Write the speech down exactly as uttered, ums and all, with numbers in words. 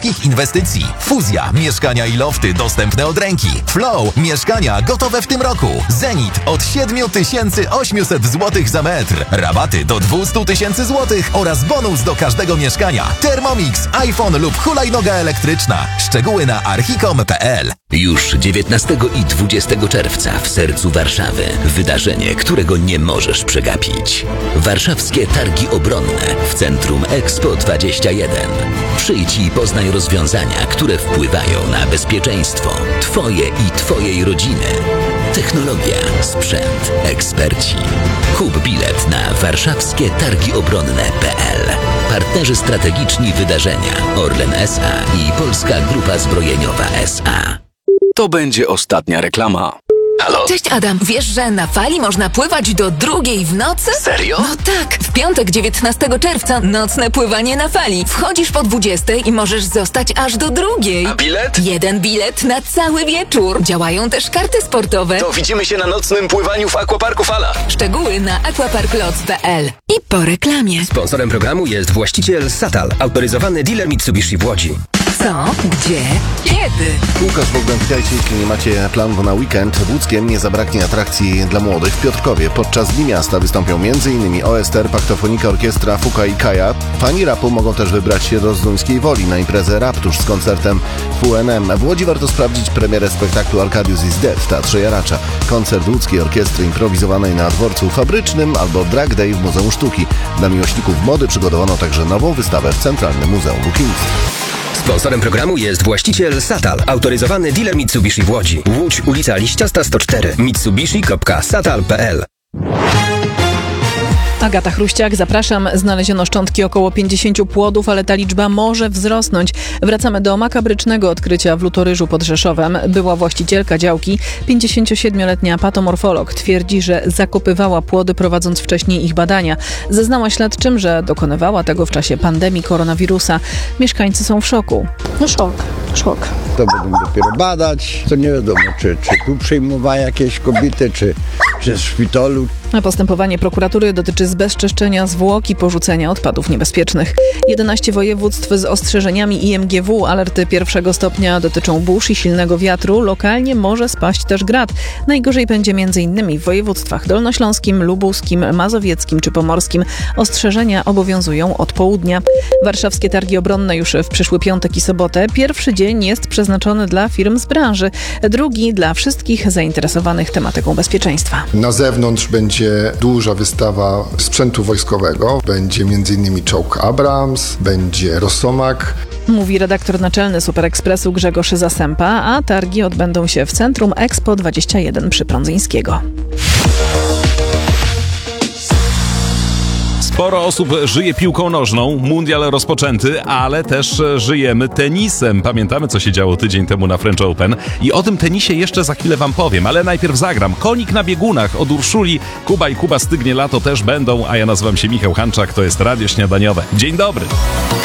niskich inwestycji. Fuzja, mieszkania i lofty dostępne od ręki. Flow, mieszkania gotowe w tym roku. Zenit od siedem tysięcy osiemset złotych za metr. Rabaty do dwieście tysięcy złotych oraz bonus do każdego mieszkania. Thermomix, iPhone lub hulajnoga elektryczna. Szczegóły na archicom kropka p l. Już dziewiętnastego i dwudziestego czerwca w sercu Warszawy. Wydarzenie, którego nie możesz przegapić. Warszawskie Targi Obronne w Centrum Expo dwadzieścia jeden. Przyjdź i poznaj rozwiązania, które wpływają na bezpieczeństwo Twoje i Twojej rodziny. Technologia, sprzęt, eksperci. Kup bilet na warszawskie targi obronne kropka p l. Partnerzy strategiczni wydarzenia Orlen S A i Polska Grupa Zbrojeniowa S A. To będzie ostatnia reklama. Halo? Cześć Adam, wiesz, że na fali można pływać do drugiej w nocy? Serio? No tak, w piątek dziewiętnastego czerwca nocne pływanie na fali. Wchodzisz po dwudziestej i możesz zostać aż do drugiej. A bilet? Jeden bilet na cały wieczór. Działają też karty sportowe. To widzimy się na nocnym pływaniu w Aquaparku Fala. Szczegóły na aquaparklots kropka p l. I po reklamie. Sponsorem programu jest właściciel Satal, autoryzowany dealer Mitsubishi w Łodzi. Co? Gdzie? Kiedy? Łukasz Bogdan, witajcie. Jeśli nie macie planów na weekend, w Łódzkiem nie zabraknie atrakcji dla młodych. W Piotrkowie podczas Dni Miasta wystąpią m.in. O S T R, Paktofonika, Orkiestra, Fuka i Kaja. Fani rapu mogą też wybrać się do Zduńskiej Woli na imprezę Raptusz z koncertem W N M. W Łodzi warto sprawdzić premierę spektaklu Arkadiusz is Dead w Teatrze Jaracza. Koncert łódzkiej orkiestry improwizowanej na dworcu Fabrycznym albo Drag Day w Muzeum Sztuki. Dla miłośników mody przygotowano także nową wystawę w Centralnym Muzeum Włókinictwa. Sponsorem programu jest właściciel Satal, autoryzowany dealer Mitsubishi w Łodzi. Łódź, ulica Liściasta sto cztery. mitsubishi kropka satal kropka p l. Agata Chruściak, zapraszam. Znaleziono szczątki około pięćdziesięciu płodów, ale ta liczba może wzrosnąć. Wracamy do makabrycznego odkrycia w Lutoryżu pod Rzeszowem. Była właścicielka działki, pięćdziesięciosiedmioletnia patomorfolog, twierdzi, że zakopywała płody, prowadząc wcześniej ich badania. Zeznała śledczym, że dokonywała tego w czasie pandemii koronawirusa. Mieszkańcy są w szoku. No szok, szok. To będą dopiero badać, to nie wiadomo, czy, czy tu przyjmowała jakieś kobiety, czy, czy w szpitalu. Postępowanie prokuratury dotyczy zbezczeszczenia zwłok i porzucenia odpadów niebezpiecznych. jedenaście województw z ostrzeżeniami I M G W. Alerty pierwszego stopnia dotyczą burz i silnego wiatru. Lokalnie może spaść też grad. Najgorzej będzie m.in. w województwach dolnośląskim, lubuskim, mazowieckim czy pomorskim. Ostrzeżenia obowiązują od południa. Warszawskie Targi Obronne już w przyszły piątek i sobotę. Pierwszy dzień jest przeznaczony dla firm z branży, drugi dla wszystkich zainteresowanych tematyką bezpieczeństwa. Na zewnątrz będzie duża wystawa sprzętu wojskowego. Będzie m.in. czołg Abrams, będzie Rosomak. Mówi redaktor naczelny Super Expressu Grzegorz Zasępa, a targi odbędą się w Centrum Expo dwadzieścia jeden przy Prądzyńskiego. Sporo osób żyje piłką nożną, mundial rozpoczęty, ale też żyjemy tenisem. Pamiętamy, co się działo tydzień temu na French Open i o tym tenisie jeszcze za chwilę wam powiem, ale najpierw zagram. Konik na biegunach od Urszuli, Kuba i Kuba Stygnie Lato też będą, a ja nazywam się Michał Hanczak, to jest Radio Śniadaniowe. Dzień dobry!